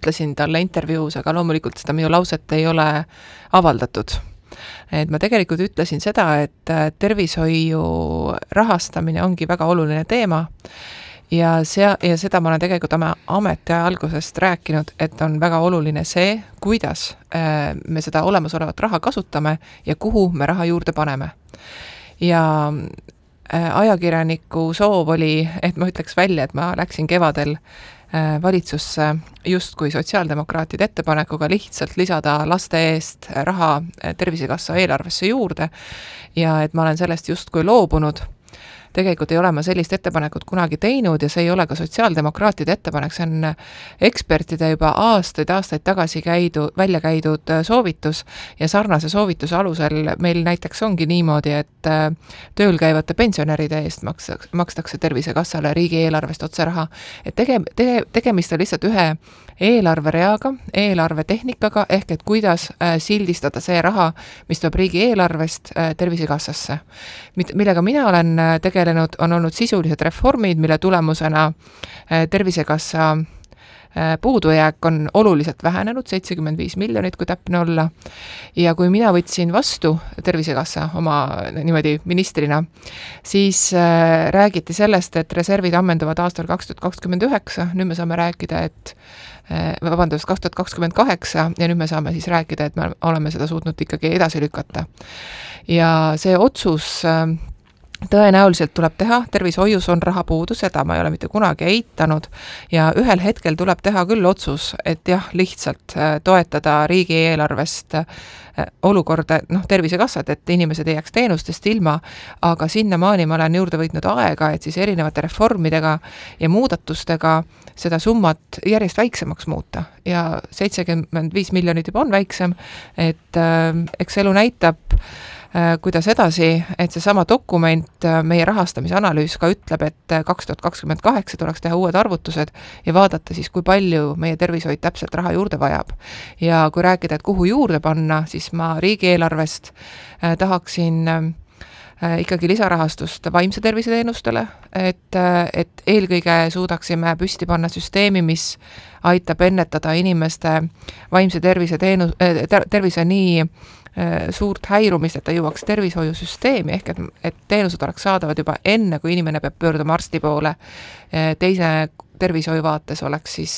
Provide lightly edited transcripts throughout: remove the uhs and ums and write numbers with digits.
ütlesin talle intervjuus, aga loomulikult seda minu lauset ei ole avaldatud. Et ma tegelikult ütlesin seda, et tervishoiu rahastamine ongi väga oluline teema ja seda ma olen tegelikult oma ametiaja algusest rääkinud, et on väga oluline see, kuidas me seda olemasolevat raha kasutame ja kuhu me raha juurde paneme. Ja ajakirjaniku soov oli, et ma ütleks välja, et ma läksin kevadel valitsusse justkui sotsiaaldemokraatide ettepanekuga lihtsalt lisada laste eest raha Tervisekassa eelarvesse juurde ja et ma olen sellest justkui loobunud. Tegelikult ei ole ma sellist ettepanekut kunagi teinud ja see ei ole ka sotsiaaldemokraatide ettepanek, see on ekspertide juba aastaid tagasi välja käidud soovitus ja sarnase soovituse alusel meil näiteks ongi niimoodi, et tööl käivate pensionäride eest makstakse Tervisekassale riigieelarvest otse raha. Et tegemist on lihtsalt ühe eelarvereaga, eelarvetehnikaga ehk et kuidas sildistada see raha, mis tuleb riigieelarvest Tervisekassasse. Millega mina olen tegelenud, on olnud sisulised reformid, mille tulemusena Tervisekassa puudujääk on oluliselt vähenenud, 75 miljonit, kui täpne olla. Ja kui mina võtsin vastu Tervisekassa oma niimoodi ministrina, siis räägiti sellest, et reservid ammenduvad aastal 2029, nüüd me saame rääkida, et 2028 ja nüüd me saame siis rääkida, et me oleme seda suutnud ikkagi edasi lükata. Ja see otsus tõenäoliselt tuleb teha, tervishoius on raha puudu, seda ma ei ole mitte kunagi eitanud ja ühel hetkel tuleb teha küll otsus, et jah, lihtsalt toetada riigieelarvest olukorda, Tervisekassad, et inimesed ei jääks teenustest ilma, aga sinnamaani ma olen juurde võitnud aega, et siis erinevate reformidega ja muudatustega seda summat järjest väiksemaks muuta ja 75 miljonit juba on väiksem, et eks elu näitab, kuidas edasi, et see sama dokument, meie rahastamise analüüs ka ütleb, et 2028 tuleks teha uued arvutused ja vaadata siis, kui palju meie tervishoid täpselt raha juurde vajab. Ja kui rääkida, et kuhu juurde panna, siis ma riigieelarvest tahaksin ikkagi lisarahastust vaimse tervise teenustele, et eelkõige suudaksime püsti panna süsteemi, mis aitab ennetada inimeste vaimse tervise nii suurt häirumist, et ta jõuaks tervishoiusüsteemi, ehk et teenused oleks saadavad juba enne, kui inimene peab pöörduma arsti poole. Teine tervishoiu vaates oleks siis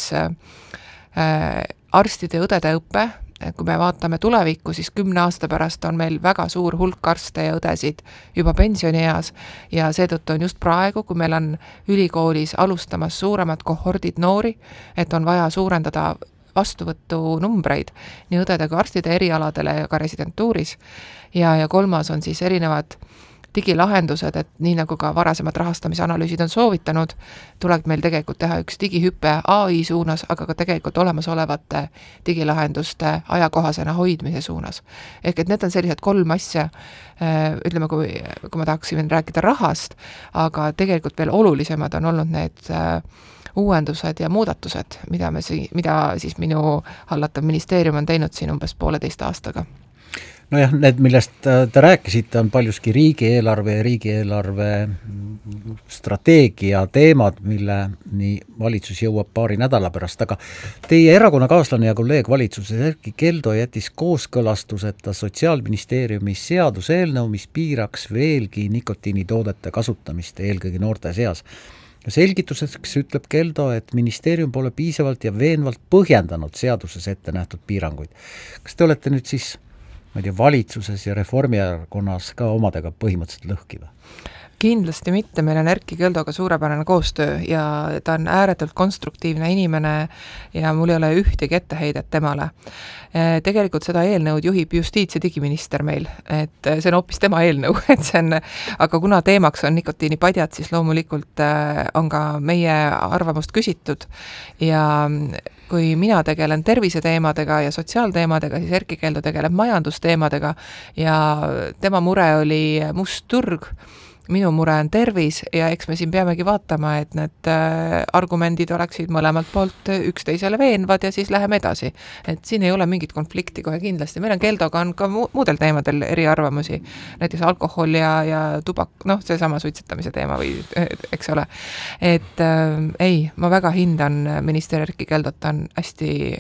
arstide ja õdede õppe. Kui me vaatame tulevikku, siis 10 aasta pärast on meil väga suur hulk arste ja õdesid juba pensionieas ja seetõttu on just praegu, kui meil on ülikoolis alustamas suuremad kohordid noori, et on vaja suurendada vastuvõtu numbreid nii õdede kui arstide erialadele ja ka residentuuris. Ja kolmas on siis erinevad digilahendused, et nii nagu ka varasemad rahastamisanalüüsid on soovitanud, tuleb meil tegelikult teha üks digihüpe AI suunas, aga ka tegelikult olemasolevate digilahenduste ajakohasena hoidmise suunas. Ehk et need on sellised 3 asja, ütleme, kui ma tahaksime rääkida rahast, aga tegelikult veel olulisemad on olnud need uuendused ja muudatused, mida siis minu hallatav ministeerium on teinud siin umbes 1,5 aastaga. Nojah, need, millest te rääkisite, on paljuski riigieelarve ja riigieelarve strateegia teemad, mille nii valitsus jõuab 2 nädala pärast, aga teie erakonnakaaslane ja kolleeg valitsuses Erkki Keldo jättis kooskõlastuseta Sotsiaalministeeriumi seaduseelnõu, mis piiraks veelgi nikotiinitoodete kasutamist eelkõige noorte seas. Selgituseks ütleb Keldo, et ministeerium pole piisavalt ja veenvalt põhjendanud seaduses ette nähtud piiranguid. Kas te olete nüüd siis valitsuses ja Reformierakonnas ka omadega põhimõtteliselt lõhki või? Kindlasti mitte, meil on Erkki Keldoga suurepärane koostöö ja ta on ääretult konstruktiivne inimene ja mul ei ole ühtegi etteheidet temale. Tegelikult seda eelnõud juhib justiits- ja digiminister meil, et see on hoopis tema eelnõu, aga kuna teemaks on nikotiinipadjad, siis loomulikult on ka meie arvamust küsitud ja kui mina tegelen terviseteemadega ja sotsiaalteemadega, siis Erkki Keldo tegeleb majandusteemadega ja tema mure oli must turg, minu mure on tervis ja eks me siin peamegi vaatama, et need argumendid oleksid mõlemalt poolt üksteisele veenvad ja siis läheme edasi. Et siin ei ole mingit konflikti kohe kindlasti. Meil on Keldoga on ka muudel teemadel eriarvamusi, näiteks alkohol ja tubak, see sama suitsetamise teema või eks ole. Et ei, ma väga hindan minister Erkki Keldot, ta on hästi